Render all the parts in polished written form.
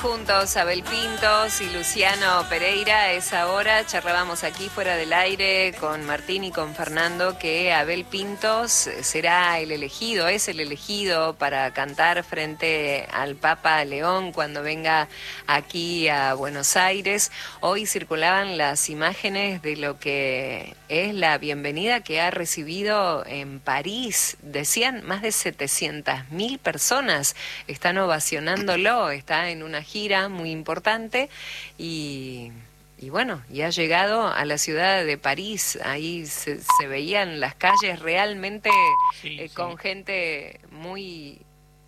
juntos, Abel Pintos y Luciano Pereira. A esa hora charlábamos aquí fuera del aire con Martín y con Fernando que Abel Pintos será el elegido, es el elegido para cantar frente al Papa León cuando venga aquí a Buenos Aires. Hoy circulaban las imágenes de lo que es la bienvenida que ha recibido en París. Decían más de 700.000 personas están ovacionándolo, está en una gira muy importante y bueno, y ha llegado a la ciudad de París. Ahí se veían las calles realmente con gente muy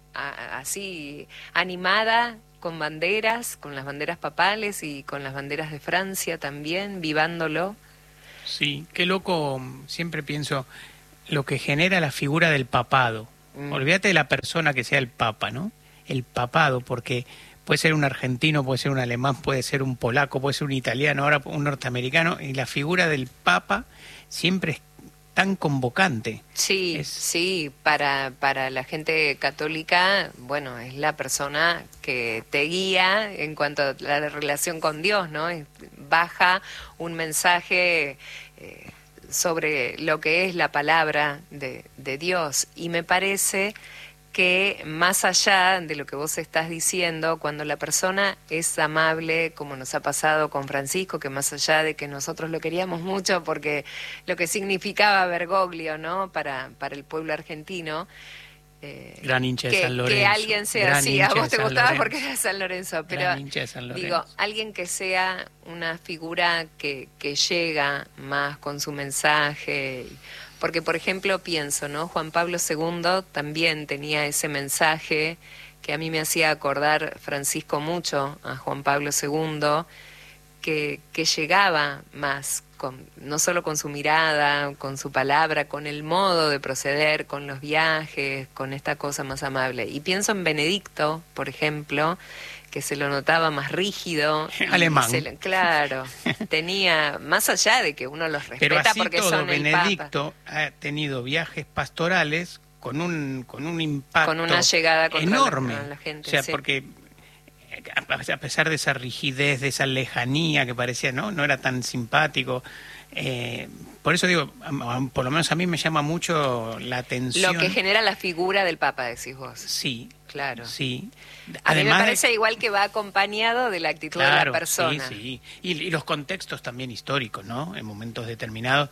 así animada, con banderas, con las banderas papales y con las banderas de Francia también, vivándolo. Sí, qué loco, siempre pienso lo que genera la figura del papado. Olvídate de la persona que sea el papa, ¿no? El papado, porque puede ser un argentino, puede ser un alemán, puede ser un polaco, puede ser un italiano, ahora un norteamericano, y la figura del papa siempre es tan convocante. Sí, sí, para la gente católica, bueno, es la persona que te guía en cuanto a la relación con Dios, ¿no? Baja un mensaje sobre lo que es la palabra de Dios, y me parece que más allá de lo que vos estás diciendo, cuando la persona es amable, como nos ha pasado con Francisco, que más allá de que nosotros lo queríamos mucho porque lo que significaba Bergoglio, ¿no? Para el pueblo argentino, gran hincha de San Lorenzo. Que alguien sea así, a vos te gustaba porque era San Lorenzo, pero gran hincha de San Lorenzo. Digo, alguien que sea una figura que llega más con su mensaje. Porque, por ejemplo, pienso, ¿no? Juan Pablo II también tenía ese mensaje que a mí me hacía acordar Francisco mucho a Juan Pablo II, que llegaba más, no solo con su mirada, con su palabra, con el modo de proceder, con los viajes, con esta cosa más amable. Y pienso en Benedicto, por ejemplo, que se lo notaba más rígido. Alemán. Claro, tenía, más allá de que uno los respeta. Pero así porque todo, son Benedicto ha tenido viajes pastorales con un impacto, con una llegada enorme. A la gente, o sea, porque a pesar de esa rigidez, de esa lejanía que parecía, no era tan simpático. Por eso digo, por lo menos a mí me llama mucho la atención. Lo que genera la figura del Papa, decís vos. Sí. Claro. Sí. A mí me parece igual que va acompañado de la actitud de la persona. Sí. Y los contextos también históricos, ¿no? En momentos determinados,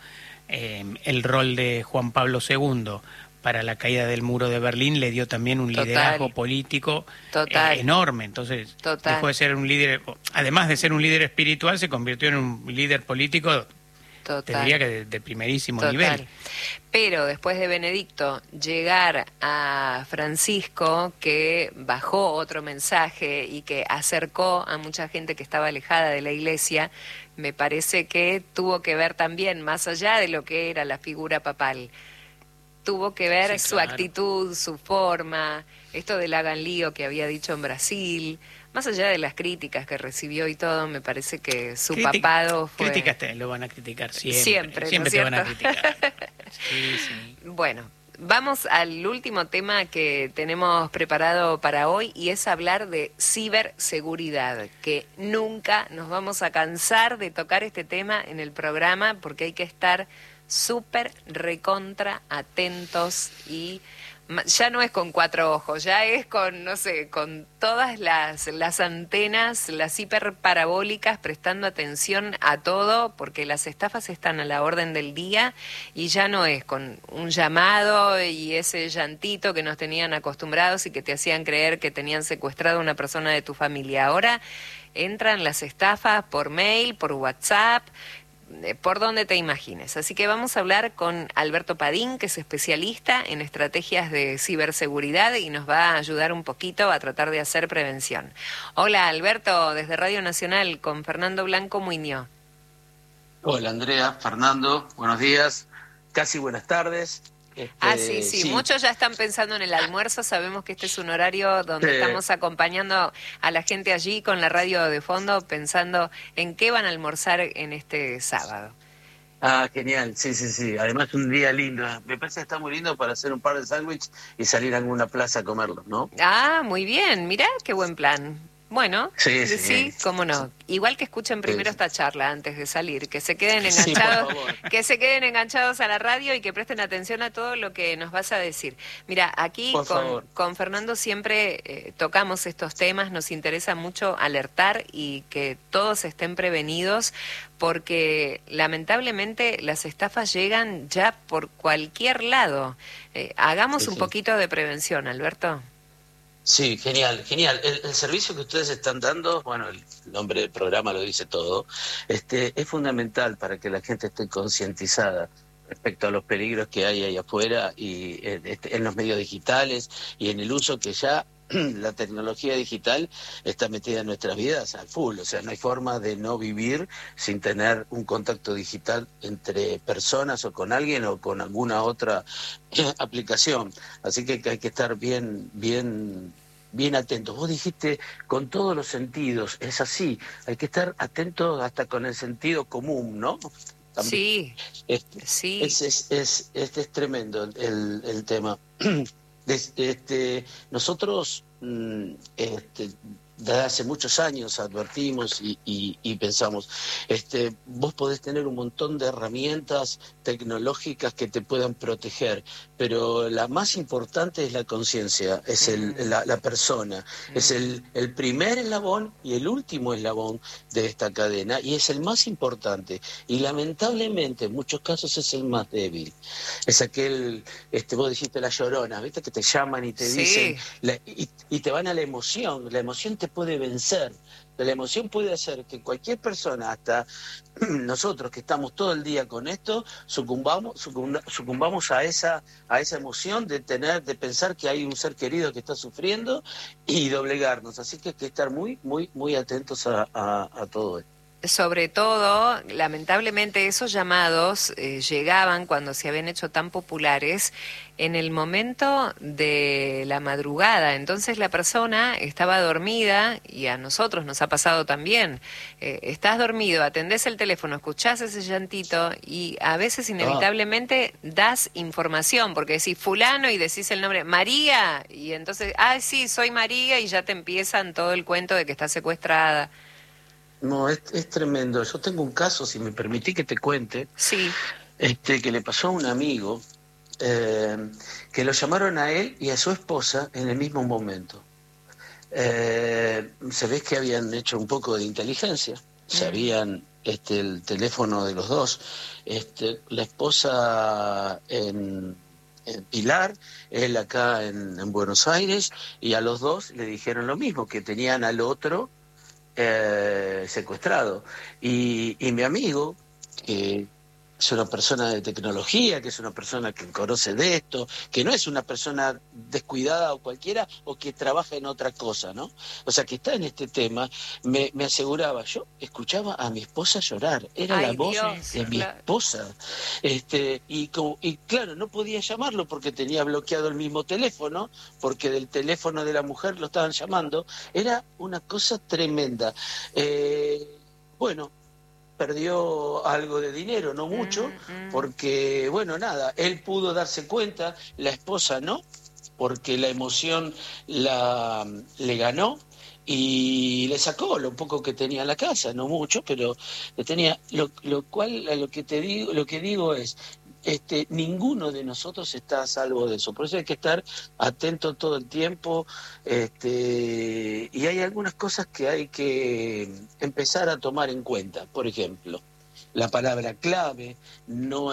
el rol de Juan Pablo II para la caída del muro de Berlín le dio también un liderazgo político enorme. Entonces, dejó de ser un líder, además de ser un líder espiritual, se convirtió en un líder político. Te diría que de primerísimo nivel. Pero después de Benedicto, llegar a Francisco, que bajó otro mensaje y que acercó a mucha gente que estaba alejada de la iglesia, me parece que tuvo que ver también, más allá de lo que era la figura papal, tuvo que ver su actitud, su forma, esto del hagan lío que había dicho en Brasil. Más allá de las críticas que recibió y todo, me parece que su papado fue... Críticas lo van a criticar siempre. Siempre te van a criticar. Sí. Bueno, vamos al último tema que tenemos preparado para hoy y es hablar de ciberseguridad, que nunca nos vamos a cansar de tocar este tema en el programa porque hay que estar súper recontra atentos y... Ya no es con 4 ojos, ya es con, no sé, con todas las antenas, las hiperparabólicas, prestando atención a todo, porque las estafas están a la orden del día y ya no es con un llamado y ese llantito que nos tenían acostumbrados y que te hacían creer que tenían secuestrado a una persona de tu familia. Ahora entran las estafas por mail, por WhatsApp, por donde te imagines. Así que vamos a hablar con Alberto Padín, que es especialista en estrategias de ciberseguridad y nos va a ayudar un poquito a tratar de hacer prevención. Hola Alberto, desde Radio Nacional con Fernando Blanco Muñoz. Hola Andrea, Fernando, buenos días, casi buenas tardes. Sí. Muchos ya están pensando en el almuerzo. Sabemos que este es un horario donde estamos acompañando a la gente allí con la radio de fondo, pensando en qué van a almorzar en este sábado. Genial, sí. Además un día lindo. Me parece que está muy lindo para hacer un par de sándwiches y salir a alguna plaza a comerlos, ¿no? Muy bien, mirá qué buen plan. Bueno, sí, cómo no. Igual que escuchen primero esta charla antes de salir, que se queden enganchados, que se queden enganchados a la radio y que presten atención a todo lo que nos vas a decir. Mira, aquí con Fernando siempre tocamos estos temas, nos interesa mucho alertar y que todos estén prevenidos, porque lamentablemente las estafas llegan ya por cualquier lado. Hagamos un poquito de prevención, Alberto. Sí, genial, genial. El servicio que ustedes están dando, bueno, el nombre del programa lo dice todo, es fundamental para que la gente esté concientizada respecto a los peligros que hay ahí afuera y en los medios digitales y en el uso que ya la tecnología digital está metida en nuestras vidas al full. O sea, no hay forma de no vivir sin tener un contacto digital entre personas o con alguien o con alguna otra aplicación. Así que hay que estar bien atentos. Vos dijiste con todos los sentidos, es así, hay que estar atentos hasta con el sentido común, ¿no? También. Sí, sí. Es tremendo el tema. Nosotros desde hace muchos años advertimos y pensamos, vos podés tener un montón de herramientas tecnológicas que te puedan proteger, pero la más importante es la conciencia, es la persona, es el primer eslabón y el último eslabón de esta cadena, y es el más importante, y lamentablemente en muchos casos es el más débil. Es aquel, vos dijiste la llorona, ¿viste? Que te llaman y te dicen, y te van a la emoción te puede vencer. La emoción puede hacer que cualquier persona, hasta nosotros que estamos todo el día con esto, sucumbamos a esa emoción de pensar que hay un ser querido que está sufriendo y doblegarnos. Así que hay que estar muy atentos a todo esto. Sobre todo, lamentablemente, esos llamados llegaban cuando se habían hecho tan populares en el momento de la madrugada. Entonces la persona estaba dormida, y a nosotros nos ha pasado también. Estás dormido, atendés el teléfono, escuchás ese llantito y a veces inevitablemente das información, porque decís fulano y decís el nombre María, y entonces, sí, soy María, y ya te empiezan todo el cuento de que está secuestrada. No, es tremendo. Yo tengo un caso, si me permití que te cuente, que le pasó a un amigo, que lo llamaron a él y a su esposa en el mismo momento. Se ve que habían hecho un poco de inteligencia, sabían el teléfono de los dos. La esposa en Pilar, él acá en Buenos Aires, y a los dos le dijeron lo mismo, que tenían al otro secuestrado. Y mi amigo, que es una persona de tecnología, que es una persona que conoce de esto, que no es una persona descuidada o cualquiera, o que trabaja en otra cosa, ¿no? O sea, que está en este tema, me aseguraba, yo escuchaba a mi esposa llorar, era la voz de mi esposa. Y claro, no podía llamarlo porque tenía bloqueado el mismo teléfono, porque del teléfono de la mujer lo estaban llamando. Era una cosa tremenda. Bueno, perdió algo de dinero, no mucho, porque, bueno, nada, él pudo darse cuenta, la esposa no, porque la emoción le ganó y le sacó lo poco que tenía en la casa, no mucho, pero le tenía, lo que digo es, ninguno de nosotros está a salvo de eso, por eso hay que estar atento todo el tiempo, y hay algunas cosas que hay que empezar a tomar en cuenta. Por ejemplo, la palabra clave, no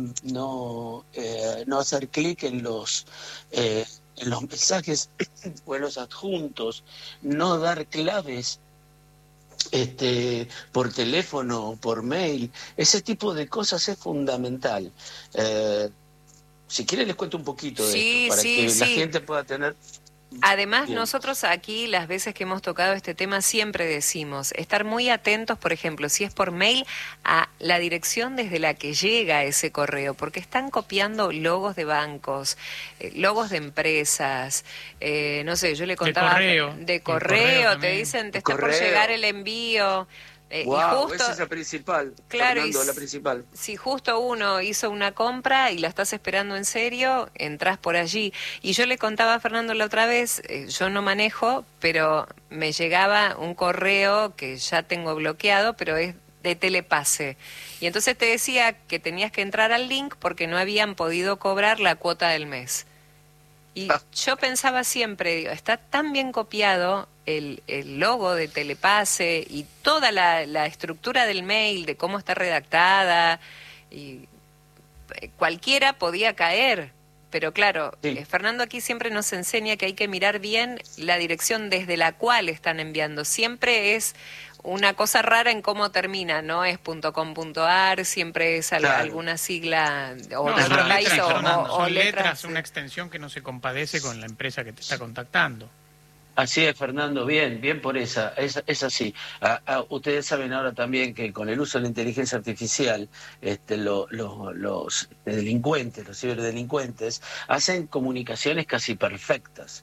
hacer clic en los mensajes o en los adjuntos, no dar claves por teléfono, por mail. Ese tipo de cosas es fundamental. Si quieren les cuento un poquito de esto, para que la gente pueda tener... Además, nosotros aquí, las veces que hemos tocado este tema, siempre decimos estar muy atentos, por ejemplo, si es por mail, a la dirección desde la que llega ese correo, porque están copiando logos de bancos, logos de empresas, no sé, yo le contaba... De correo te dicen, te está por llegar el envío... Wow, y justo, esa es la principal, claro, Fernando, la principal. si justo uno hizo una compra y la estás esperando en serio, entras por allí. Y yo le contaba a Fernando la otra vez, yo no manejo, pero me llegaba un correo que ya tengo bloqueado, pero es de Telepase. Y entonces te decía que tenías que entrar al link porque no habían podido cobrar la cuota del mes. Y yo pensaba siempre, digo, está tan bien copiado el logo de Telepase y toda la estructura del mail, de cómo está redactada, y cualquiera podía caer. Pero claro, Sí. Fernando aquí siempre nos enseña que hay que mirar bien la dirección desde la cual están enviando. Siempre es una cosa rara en cómo termina, no es .com.ar, siempre es Claro. alguna sigla o No, de otro son país letras, o Fernando, son letras, sí. una extensión que no se compadece con la empresa que te está contactando. Así es, Fernando, bien por esa, es así. Ustedes saben ahora también que con el uso de la inteligencia artificial, los delincuentes, los ciberdelincuentes, hacen comunicaciones casi perfectas,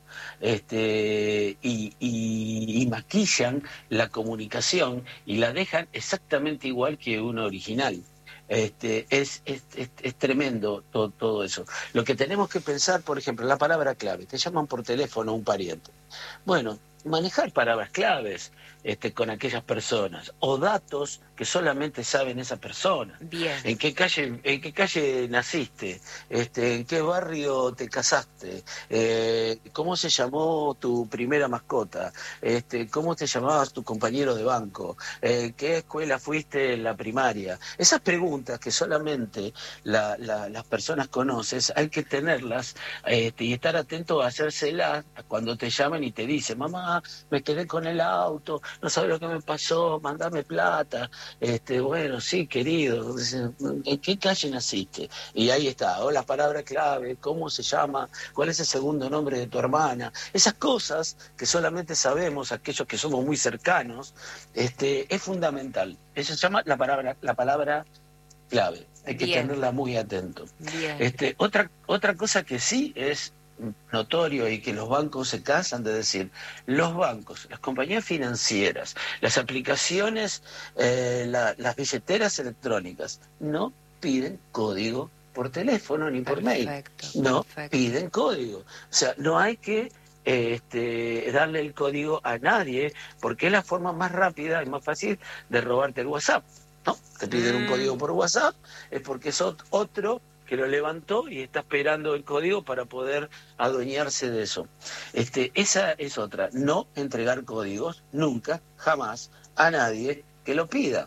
y maquillan la comunicación y la dejan exactamente igual que una original. Es tremendo todo eso. Lo que tenemos que pensar, por ejemplo, la palabra clave. Te llaman por teléfono un pariente. Bueno, manejar palabras claves con aquellas personas o datos que solamente saben esa persona. Bien. ¿En qué calle naciste? ¿En qué barrio te casaste? ¿Cómo se llamó tu primera mascota? ¿Cómo te llamabas tu compañero de banco? ¿Qué escuela fuiste en la primaria? Esas preguntas que solamente las personas conocen, hay que tenerlas y estar atento a hacérselas cuando te llamen y te dicen, mamá, me quedé con el auto, no sabes lo que me pasó, mandame plata. Bueno, sí, querido, ¿en qué calle naciste? Y ahí está, o la palabra clave, cómo se llama, cuál es el segundo nombre de tu hermana. Esas cosas que solamente sabemos aquellos que somos muy cercanos, es fundamental. Eso se llama la palabra clave. Hay que Bien. tenerla muy atento. Bien. Otra cosa que sí es notorio y que los bancos se cansan de decir, los bancos, las compañías financieras, las aplicaciones, las billeteras electrónicas, no piden código por teléfono ni por mail, no piden código. O sea, no hay que darle el código a nadie porque es la forma más rápida y más fácil de robarte el WhatsApp. ¿No? Te piden un código por WhatsApp, es porque es otro que lo levantó y está esperando el código para poder adueñarse de eso. Esa es otra, no entregar códigos nunca, jamás, a nadie que lo pida.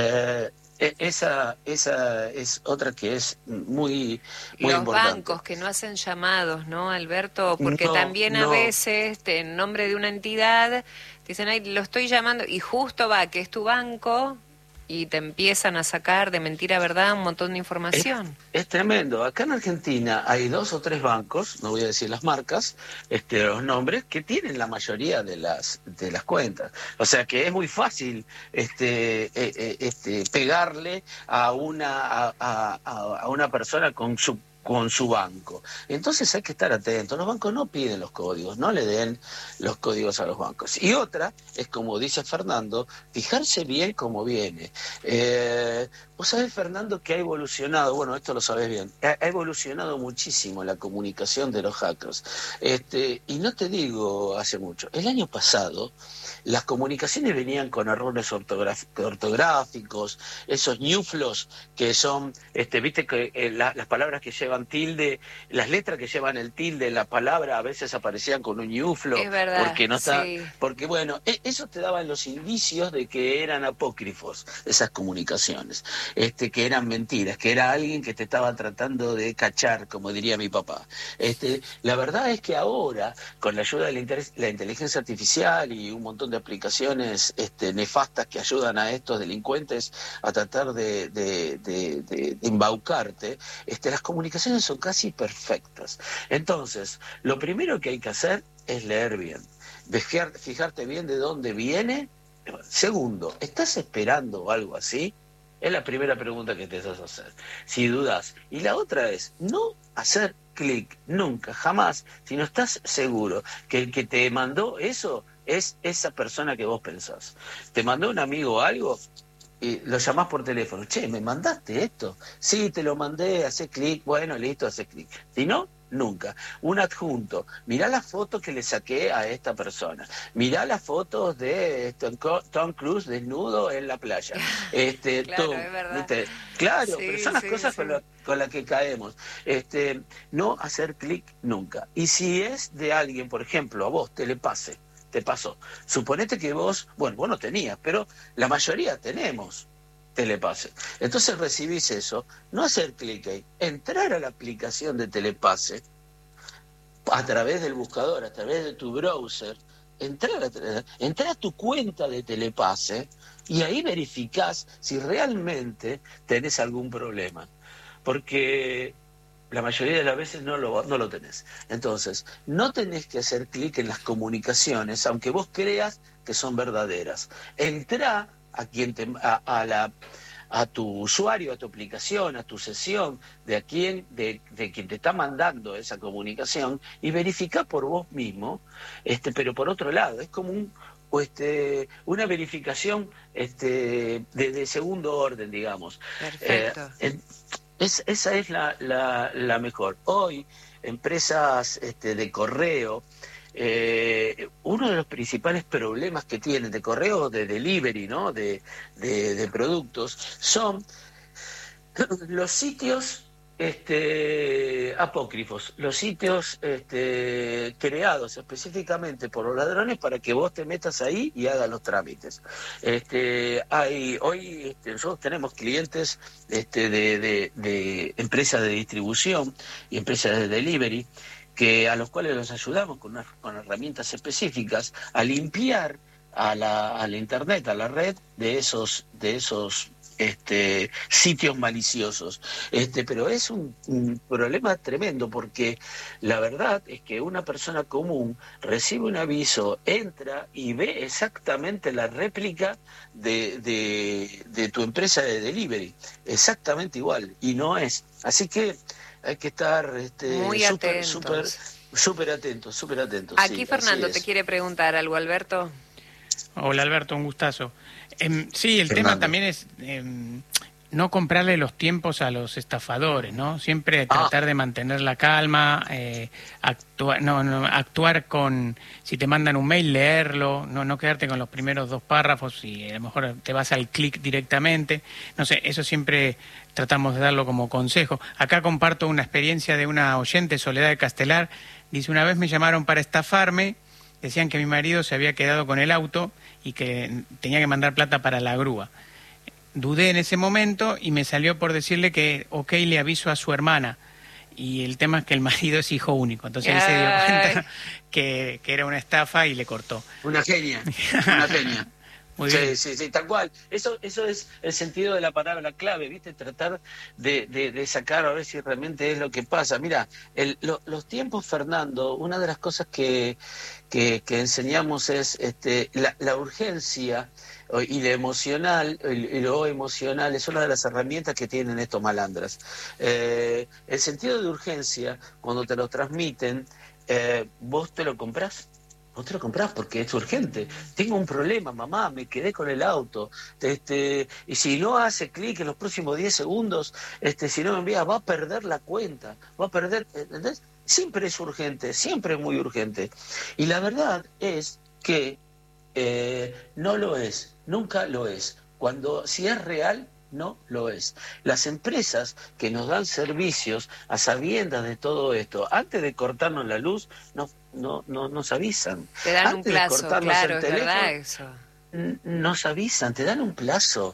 Esa es otra que es muy los importante. Bancos que no hacen llamados, ¿no, Alberto? Porque No, también a veces, en nombre de una entidad, dicen, ay, lo estoy llamando, y justo va, que es tu banco, y te empiezan a sacar de mentira a verdad un montón de información. Es tremendo. Acá en Argentina hay 2 o 3 bancos, no voy a decir las marcas, los nombres, que tienen la mayoría de las cuentas. O sea que es muy fácil pegarle a una persona con su banco. Entonces hay que estar atentos. Los bancos no piden los códigos, no le den los códigos a los bancos. Y otra es, como dice Fernando, fijarse bien cómo viene. Vos sabés, Fernando, que ha evolucionado, bueno, esto lo sabés bien, ha evolucionado muchísimo la comunicación de los hackers. Y no te digo hace mucho, el año pasado las comunicaciones venían con errores ortográficos, esos ñuflos que son, viste que las palabras que llevan tilde, las letras que llevan el tilde en la palabra a veces aparecían con un ñuflo. Es verdad, porque no está, sí. porque bueno, eso te daban los indicios de que eran apócrifos esas comunicaciones, que eran mentiras, que era alguien que te estaba tratando de cachar, como diría mi papá. La verdad es que ahora, con la ayuda de la inteligencia artificial y un montón de aplicaciones nefastas que ayudan a estos delincuentes a tratar de embaucarte, las comunicaciones son casi perfectas. Entonces, lo primero que hay que hacer es leer bien, fijarte bien de dónde viene. Segundo, ¿estás esperando algo así? Es la primera pregunta que te vas a hacer, si dudas. Y la otra es, no hacer clic nunca, jamás, si no estás seguro que el que te mandó eso es esa persona que vos pensás. Te mandó un amigo algo y lo llamás por teléfono. Che, ¿me mandaste esto? Sí, te lo mandé, hace clic, bueno, listo, hace clic. Si no, nunca. Un adjunto. Mirá las fotos que le saqué a esta persona. Mirá las fotos de Tom Cruise desnudo en la playa. Claro, es verdad. ¿viste? Claro, Sí, pero son las cosas sí. con las que caemos. No hacer clic nunca. Y si es de alguien, por ejemplo, a vos te pasó. Suponete que vos no tenías, pero la mayoría tenemos Telepase. Entonces recibís eso, no hacer clic ahí, entrar a la aplicación de Telepase a través del buscador, a través de tu browser, entrar a tu cuenta de Telepase y ahí verificás si realmente tenés algún problema. Porque la mayoría de las veces no lo tenés. Entonces, no tenés que hacer clic en las comunicaciones, aunque vos creas que son verdaderas. Entrá a tu usuario, a tu aplicación, a tu sesión, de quien te está mandando esa comunicación, y verificá por vos mismo, pero por otro lado, es como una verificación de segundo orden, digamos. Perfecto. Esa es la mejor. Hoy, empresas de correo, uno de los principales problemas que tienen de correo, de delivery, ¿no? de productos, son los sitios apócrifos, los sitios creados específicamente por los ladrones para que vos te metas ahí y hagas los trámites. Hoy nosotros tenemos clientes de empresas de distribución y empresas de delivery a los cuales los ayudamos con herramientas específicas a limpiar a la internet, a la red de esos sitios maliciosos. Pero es un problema tremendo, porque la verdad es que una persona común recibe un aviso, entra y ve exactamente la réplica de tu empresa de delivery, exactamente igual, y no es. Así que hay que estar muy atentos. Súper atentos. Aquí sí, Fernando te quiere preguntar algo, Alberto. Hola Alberto, un gustazo. Sí, el Fernando. tema también es no comprarle los tiempos a los estafadores, ¿no? Siempre tratar de mantener la calma, actuar con, si te mandan un mail, leerlo, no quedarte con los primeros 2 párrafos y a lo mejor te vas al clic directamente. No sé, eso siempre tratamos de darlo como consejo. Acá comparto una experiencia de una oyente, Soledad de Castelar. Dice, una vez me llamaron para estafarme, decían que mi marido se había quedado con el auto y que tenía que mandar plata para la grúa. Dudé en ese momento y me salió por decirle que ok, le aviso a su hermana. Y el tema es que el marido es hijo único. Entonces él se dio cuenta que era una estafa y le cortó. Una genia. Muy bien. Sí, tal cual. Eso es el sentido de la palabra clave, ¿viste? Tratar de sacar a ver si realmente es lo que pasa. Mira, los tiempos, Fernando, una de las cosas que enseñamos es la urgencia y lo emocional es una de las herramientas que tienen estos malandras. El sentido de urgencia, cuando te lo transmiten, vos te lo comprás. Vos te lo comprás porque es urgente. Tengo un problema, mamá, me quedé con el auto. Y si no hace clic en los próximos 10 segundos, si no me envía, va a perder la cuenta. Va a perder, ¿entendés? Siempre es urgente, siempre es muy urgente. Y la verdad es que no lo es, nunca lo es. Si es real, no lo es. Las empresas que nos dan servicios a sabiendas de todo esto, antes de cortarnos la luz, nos avisan. Te dan Antes un plazo, de cortarnos claro, el es teléfono, verdad eso. nos avisan, te dan un plazo,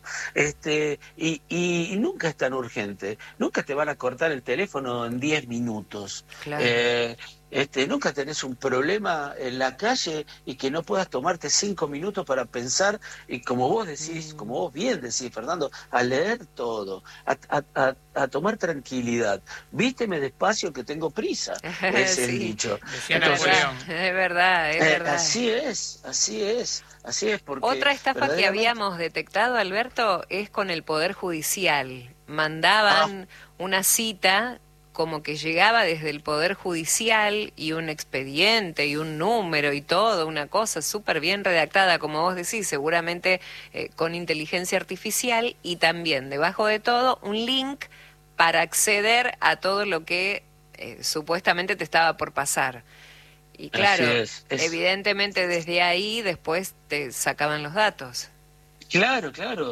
y nunca es tan urgente. Nunca te van a cortar el teléfono en 10 minutos. Claro. Nunca tenés un problema en la calle y que no puedas tomarte 5 minutos para pensar, y como vos decís, como vos bien decís, Fernando, a leer todo, a tomar tranquilidad. Vísteme despacio que tengo prisa, es el dicho. Decía Napoleón. Es verdad. Así es. Porque otra estafa que habíamos detectado, Alberto, es con el Poder Judicial. Mandaban una cita como que llegaba desde el Poder Judicial y un expediente y un número y todo, una cosa súper bien redactada, como vos decís, seguramente con inteligencia artificial, y también debajo de todo un link para acceder a todo lo que supuestamente te estaba por pasar. Y claro, evidentemente desde ahí después te sacaban los datos. Claro,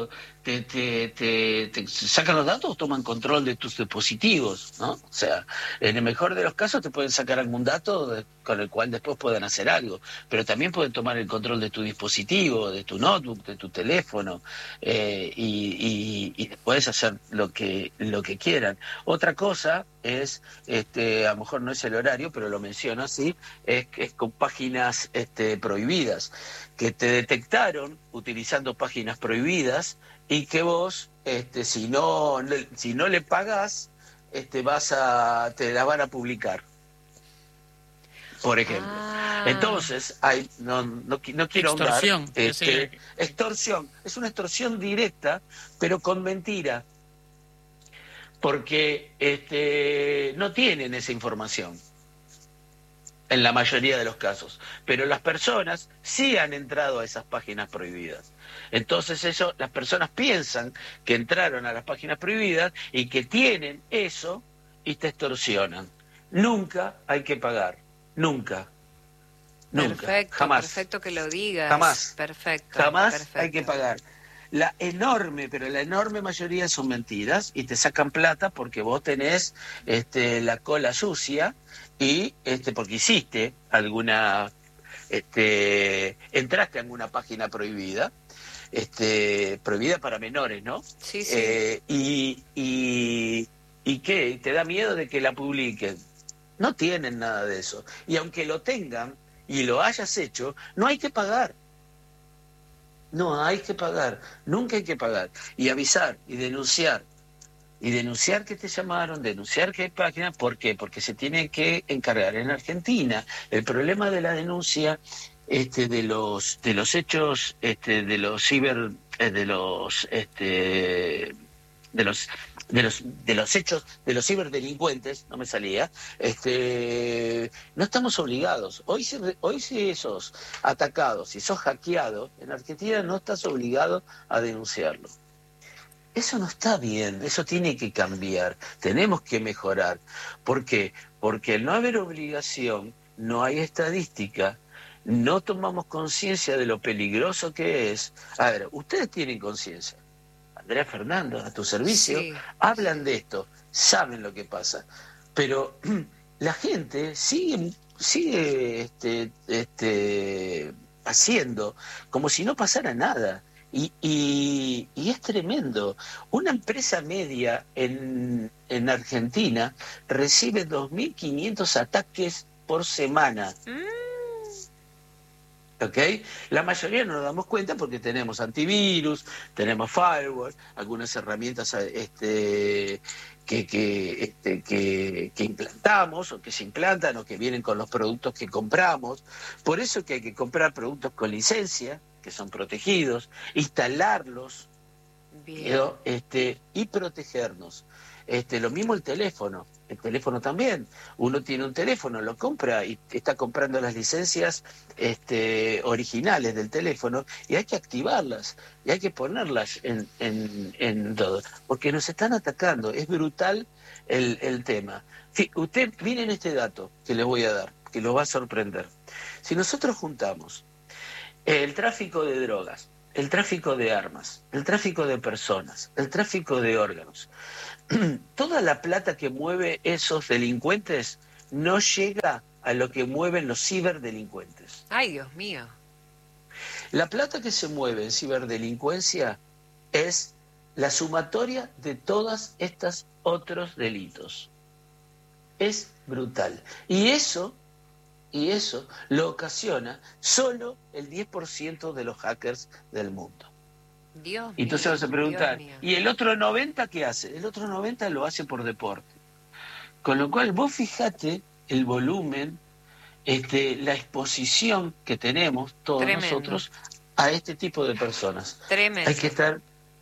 te sacan los datos o toman control de tus dispositivos, ¿no? O sea, en el mejor de los casos te pueden sacar algún dato con el cual después puedan hacer algo, pero también pueden tomar el control de tu dispositivo, de tu notebook, de tu teléfono, y puedes hacer lo que quieran. Otra cosa es, a lo mejor no es el horario, pero lo menciono así, es con páginas prohibidas, que te detectaron utilizando páginas prohibidas y que vos, si no le pagás, te la van a publicar, por ejemplo. Entonces, no quiero ahondar. Extorsión, es una extorsión directa, pero con mentira, porque no tienen esa información en la mayoría de los casos, pero las personas sí han entrado a esas páginas prohibidas. Entonces las personas piensan que entraron a las páginas prohibidas y que tienen eso y te extorsionan. Nunca hay que pagar, nunca. Perfecto, Jamás. Perfecto que lo digas. Jamás. Perfecto. Hay que pagar. La enorme mayoría son mentiras y te sacan plata porque vos tenés la cola sucia y porque hiciste entraste a alguna página prohibida, prohibida para menores, ¿no? Sí, sí. ¿Y qué? ¿Te da miedo de que la publiquen? No tienen nada de eso. Y aunque lo tengan y lo hayas hecho, no hay que pagar. No hay que pagar, nunca hay que pagar. Y avisar y denunciar. Y denunciar que te llamaron, denunciar que hay páginas. ¿Por qué? Porque se tienen que encargar. En Argentina, el problema de la denuncia de los hechos, de los ciber, de los hechos de los ciberdelincuentes, no me salía, no estamos obligados. Hoy si sos atacado, si sos hackeado, en Argentina no estás obligado a denunciarlo. Eso no está bien, eso tiene que cambiar, tenemos que mejorar. ¿Por qué? Porque al no haber obligación, no hay estadística, no tomamos conciencia de lo peligroso que es. A ver, ustedes tienen conciencia. Andrea, Fernando, a tu servicio, sí, hablan de esto, saben lo que pasa, pero la gente sigue haciendo como si no pasara nada, y es tremendo. Una empresa media en Argentina recibe 2.500 ataques por semana. ¿Okay? La mayoría no nos damos cuenta porque tenemos antivirus, tenemos firewall, algunas herramientas que implantamos o que se implantan o que vienen con los productos que compramos. Por eso que hay que comprar productos con licencia, que son protegidos, instalarlos y protegernos. Lo mismo el teléfono también. Uno tiene un teléfono, lo compra y está comprando las licencias originales del teléfono, y hay que activarlas y hay que ponerlas en todo, porque nos están atacando. Es brutal el tema. Usted, miren este dato que les voy a dar, que lo va a sorprender. Si nosotros juntamos el tráfico de drogas, el tráfico de armas, el tráfico de personas, el tráfico de órganos, toda la plata que mueve esos delincuentes no llega a lo que mueven los ciberdelincuentes. ¡Ay, Dios mío! La plata que se mueve en ciberdelincuencia es la sumatoria de todos estos otros delitos. Es brutal. Y eso lo ocasiona solo el 10% de los hackers del mundo. Dios y entonces mío, vas a preguntar, ¿y el otro 90 qué hace? El otro 90 lo hace por deporte. Con lo cual, vos fijate el volumen, la exposición que tenemos todos nosotros a este tipo de personas. Tremendo. Hay que estar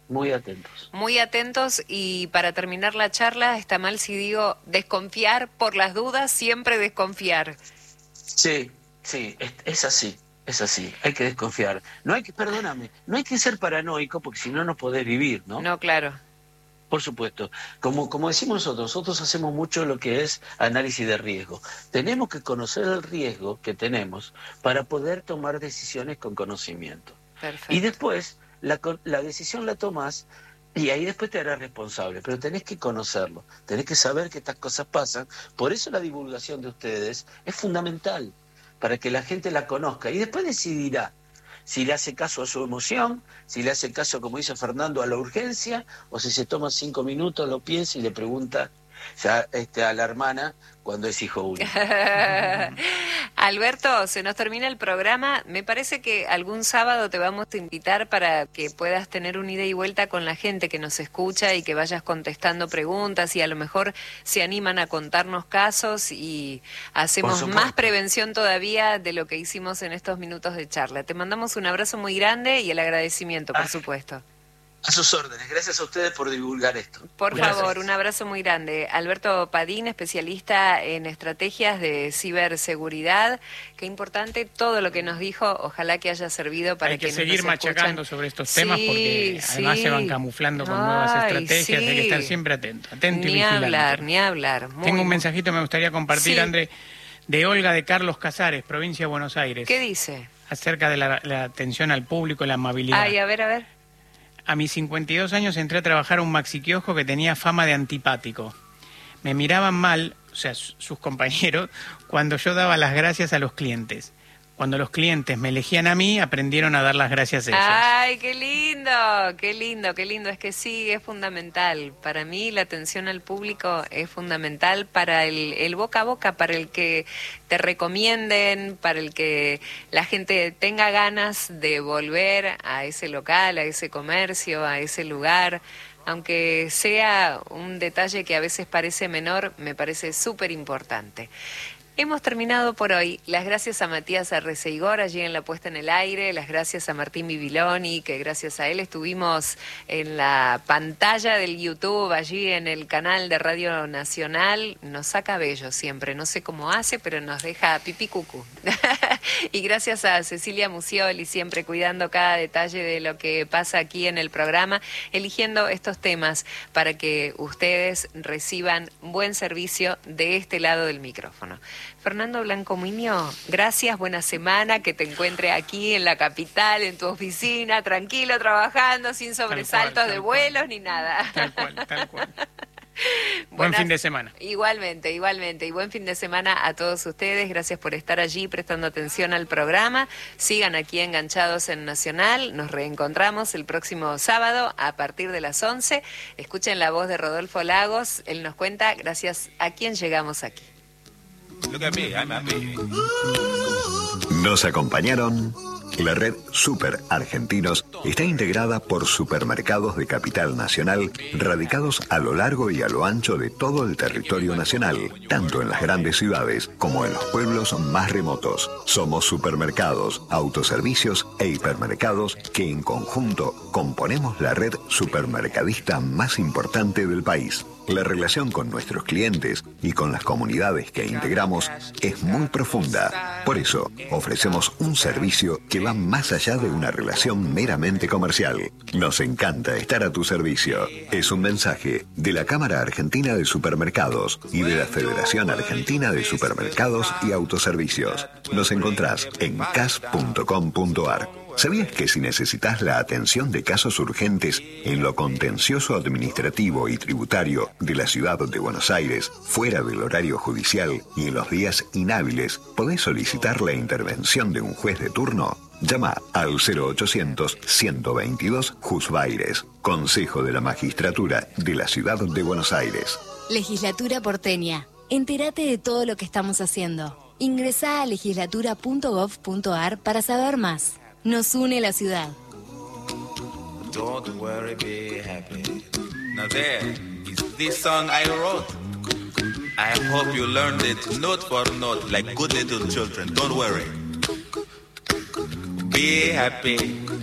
muy atentos. Muy atentos, y para terminar la charla, está mal si digo desconfiar por las dudas, siempre desconfiar. Sí, es así, hay que desconfiar. No hay que, perdóname, no hay que ser paranoico porque si no, no podés vivir, ¿no? No, claro. Por supuesto. Como decimos nosotros hacemos mucho lo que es análisis de riesgo. Tenemos que conocer el riesgo que tenemos para poder tomar decisiones con conocimiento. Perfecto. Y después, la decisión la tomás y ahí después te harás responsable. Pero tenés que conocerlo, tenés que saber que estas cosas pasan. Por eso la divulgación de ustedes es fundamental, para que la gente la conozca. Y después decidirá si le hace caso a su emoción, si le hace caso, como dice Fernando, a la urgencia, o si se toma 5 minutos, lo piensa y le pregunta ya a la hermana cuando es hijo único. Alberto, se nos termina el programa. Me parece que algún sábado te vamos a invitar para que puedas tener un ida y vuelta con la gente que nos escucha y que vayas contestando preguntas, y a lo mejor se animan a contarnos casos y hacemos más prevención todavía de lo que hicimos en estos minutos de charla. Te mandamos un abrazo muy grande y el agradecimiento, por supuesto. A sus órdenes. Gracias a ustedes por divulgar esto. Por favor, un abrazo muy grande. Alberto Padín, especialista en estrategias de ciberseguridad. Qué importante todo lo que nos dijo. Ojalá que haya servido para que seguir machacando sobre estos temas, porque además se van camuflando con nuevas estrategias. Hay que estar siempre atento y vigilante. Ni hablar. Tengo un mensajito que me gustaría compartir, André, de Olga de Carlos Casares, provincia de Buenos Aires. ¿Qué dice? Acerca de la atención al público, la amabilidad. Ay, a ver. A mis 52 años entré a trabajar a un maxiquiosco que tenía fama de antipático. Me miraban mal, o sea, sus compañeros, cuando yo daba las gracias a los clientes. Cuando los clientes me elegían a mí, aprendieron a dar las gracias a ellos. ¡Ay, qué lindo! ¡Qué lindo, qué lindo! Es que sí, es fundamental. Para mí la atención al público es fundamental para el boca a boca, para el que te recomienden, para el que la gente tenga ganas de volver a ese local, a ese comercio, a ese lugar. Aunque sea un detalle que a veces parece menor, me parece súper importante. Hemos terminado por hoy. Las gracias a Matías Arreceigor allí en la puesta en el aire, las gracias a Martín Bibiloni, que gracias a él estuvimos en la pantalla del YouTube, allí en el canal de Radio Nacional. Nos saca bello siempre, no sé cómo hace, pero nos deja pipí cucú. Y gracias a Cecilia Musioli, siempre cuidando cada detalle de lo que pasa aquí en el programa, eligiendo estos temas para que ustedes reciban buen servicio de este lado del micrófono. Fernando Blanco Muñoz, gracias, buena semana, que te encuentre aquí en la capital, en tu oficina, tranquilo, trabajando, sin sobresaltos de vuelos ni nada. Tal cual. Buen fin de semana. Igualmente, y buen fin de semana a todos ustedes. Gracias por estar allí prestando atención al programa. Sigan aquí enganchados en Nacional. Nos reencontramos el próximo sábado a partir de las 11. Escuchen la voz de Rodolfo Lagos. Él nos cuenta gracias a quién llegamos aquí. Nos acompañaron. La red Super Argentinos está integrada por supermercados de capital nacional radicados a lo largo y a lo ancho de todo el territorio nacional, tanto en las grandes ciudades como en los pueblos más remotos. Somos supermercados, autoservicios e hipermercados que en conjunto componemos la red supermercadista más importante del país. La relación con nuestros clientes y con las comunidades que integramos es muy profunda. Por eso, ofrecemos un servicio que va más allá de una relación meramente comercial. Nos encanta estar a tu servicio. Es un mensaje de la Cámara Argentina de Supermercados y de la Federación Argentina de Supermercados y Autoservicios. Nos encontrás en cas.com.ar. ¿Sabías que si necesitas la atención de casos urgentes en lo contencioso administrativo y tributario de la ciudad de Buenos Aires, fuera del horario judicial y en los días inhábiles, podés solicitar la intervención de un juez de turno? Llama al 0800-122 Juzbaires, Consejo de la Magistratura de la Ciudad de Buenos Aires. Legislatura porteña. Entérate de todo lo que estamos haciendo. Ingresá a legislatura.gov.ar para saber más. Nos une la ciudad. Don't worry, be happy. Now there is this song I wrote. I hope you learned it note for note like good little children. Don't worry. Be happy.